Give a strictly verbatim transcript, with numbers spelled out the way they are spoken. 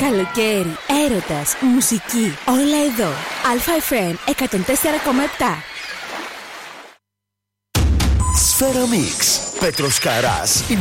Καλοκαίρι, έρωτας, μουσική, όλα εδώ. Αλφα εφ εμ εκατόν τέσσερα κόμμα επτά. Σφαίρα Μίξ. Πέτρος Καράς.